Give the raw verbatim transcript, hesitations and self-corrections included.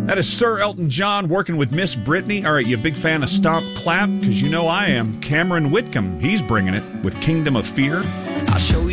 That is Sir Elton John working with Miss Britney. All right, you a big fan of Stomp Clap? Because you know I am. Cameron Whitcomb, he's bringing it with Kingdom of Fear. I'll show you